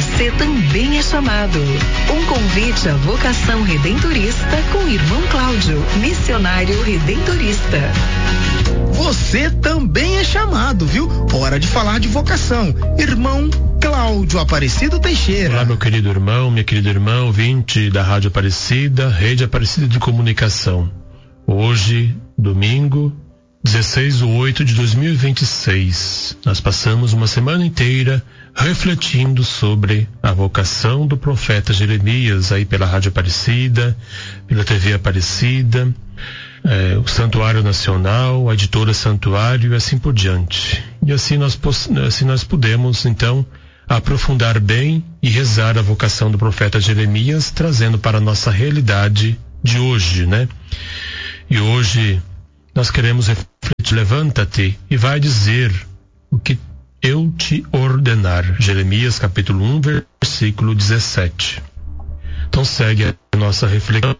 Você também é chamado. Um convite à vocação redentorista com o irmão Cláudio, missionário redentorista. Você também é chamado, viu? Hora de falar de vocação. Irmão Cláudio Aparecido Teixeira. Olá, meu querido irmão, minha querida irmã, ouvinte da Rádio Aparecida, Rede Aparecida de Comunicação. Hoje, domingo, 16/8/2026, nós passamos uma semana inteira refletindo sobre a vocação do profeta Jeremias, aí pela Rádio Aparecida, pela TV Aparecida, o Santuário Nacional, a editora Santuário e assim por diante. E assim nós pudemos, então, aprofundar bem e rezar a vocação do profeta Jeremias, trazendo para a nossa realidade de hoje, né? E hoje nós queremos refletir: levanta-te e vai dizer o que eu te ordenar. Jeremias capítulo 1, versículo 17. Então segue a nossa reflexão.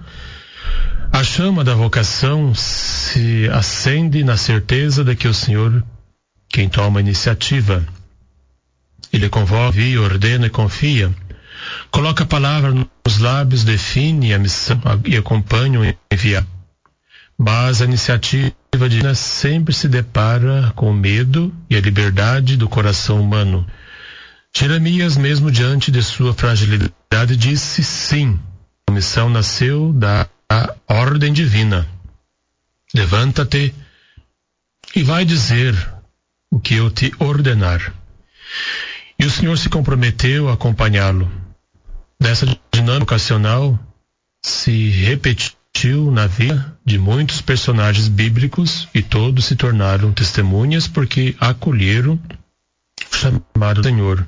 A chama da vocação se acende na certeza de que o Senhor, quem toma a iniciativa, Ele convoca, ordena e confia, coloca a palavra nos lábios, define a missão e acompanha o enviado. Mas a iniciativa divina sempre se depara com o medo e a liberdade do coração humano. Jeremias, mesmo diante de sua fragilidade, disse sim. A missão nasceu da ordem divina. Levanta-te e vai dizer o que eu te ordenar. E o Senhor se comprometeu a acompanhá-lo. Dessa dinâmica vocacional se repetiu na vida de muitos personagens bíblicos e todos se tornaram testemunhas porque acolheram o chamado do Senhor.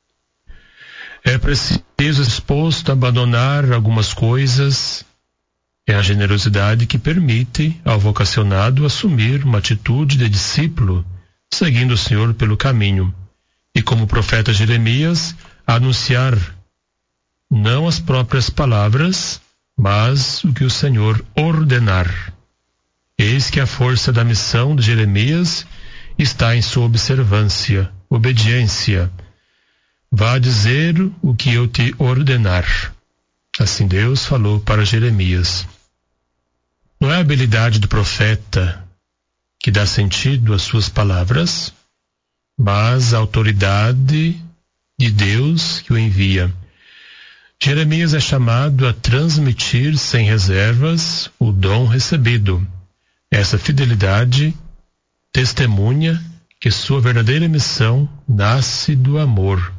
É preciso disposto a abandonar algumas coisas. É a generosidade que permite ao vocacionado assumir uma atitude de discípulo, seguindo o Senhor pelo caminho. E como o profeta Jeremias, anunciar não as próprias palavras, mas o que o Senhor ordenar. Eis que a força da missão de Jeremias está em sua observância, obediência. Vá dizer o que eu te ordenar. Assim Deus falou para Jeremias. Não é a habilidade do profeta que dá sentido às suas palavras, mas a autoridade de Deus que o envia. Jeremias é chamado a transmitir sem reservas o dom recebido. Essa fidelidade testemunha que sua verdadeira missão nasce do amor,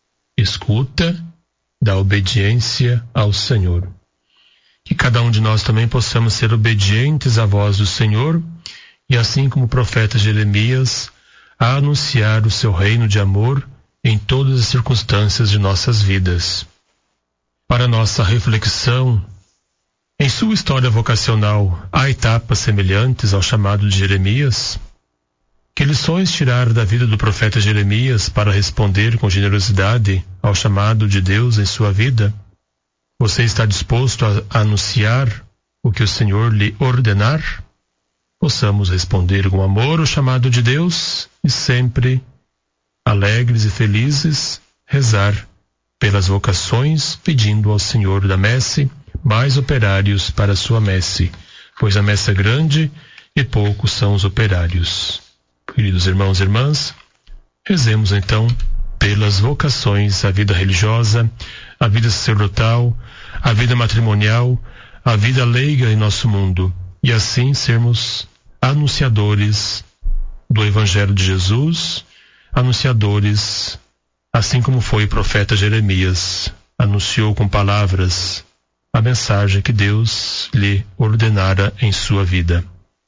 escuta, da obediência ao Senhor. Que cada um de nós também possamos ser obedientes à voz do Senhor e, assim como o profeta Jeremias, a anunciar o seu reino de amor em todas as circunstâncias de nossas vidas. Para nossa reflexão, em sua história vocacional, há etapas semelhantes ao chamado de Jeremias? Que lições tirar da vida do profeta Jeremias para responder com generosidade ao chamado de Deus em sua vida? Você está disposto a anunciar o que o Senhor lhe ordenar? Possamos responder com amor o chamado de Deus e sempre, alegres e felizes, rezar pelas vocações, pedindo ao Senhor da messe mais operários para a sua messe, pois a messe é grande e poucos são os operários. Queridos irmãos e irmãs, rezemos então pelas vocações, a vida religiosa, a vida sacerdotal, a vida matrimonial, a vida leiga em nosso mundo, e assim sermos anunciadores do Evangelho de Jesus, anunciadores, assim como foi o profeta Jeremias, anunciou com palavras a mensagem que Deus lhe ordenara em sua vida.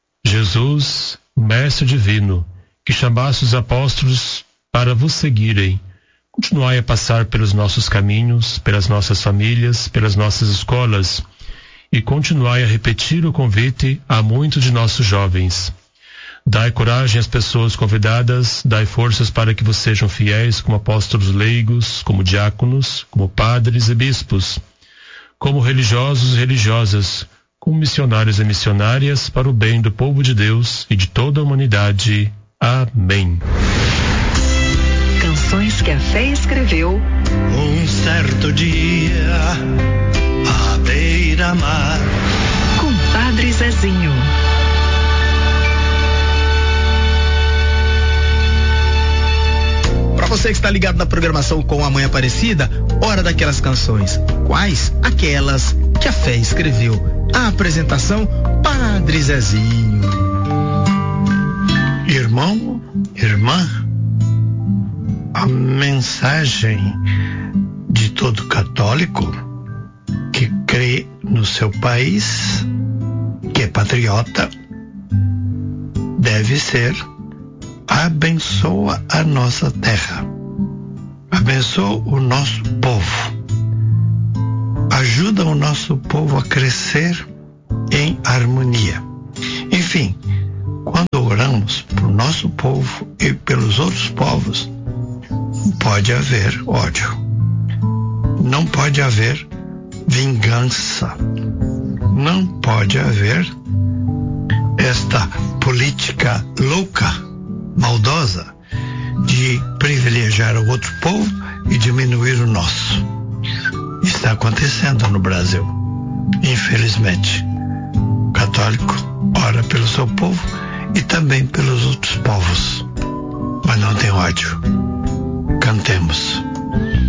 Jesus, Mestre divino, que chamaste os apóstolos para vos seguirem, continuai a passar pelos nossos caminhos, pelas nossas famílias, pelas nossas escolas, e continuai a repetir o convite a muitos de nossos jovens. Dai coragem às pessoas convidadas, dai forças para que vos sejam fiéis como apóstolos leigos, como diáconos, como padres e bispos, como religiosos e religiosas, como missionários e missionárias para o bem do povo de Deus e de toda a humanidade. Amém. Canções que a fé escreveu, certo dia, à beira-mar. Com Padre Zezinho. Para você que está ligado na programação com a Mãe Aparecida, hora daquelas canções. Quais? Aquelas que a fé escreveu. A apresentação, Padre Zezinho. Irmão, irmã, a mensagem de todo católico que crê no seu país, que é patriota, deve ser: abençoa a nossa terra, abençoa o nosso povo, ajuda o nosso povo a crescer em harmonia. Enfim, quando oramos para o nosso povo e pelos outros povos, não pode haver ódio, não pode haver vingança, não pode haver esta política louca, maldosa, de privilegiar o outro povo e diminuir o nosso. Está acontecendo no Brasil, infelizmente. O católico ora pelo seu povo e também pelos outros povos, mas não tem ódio. Cantemos.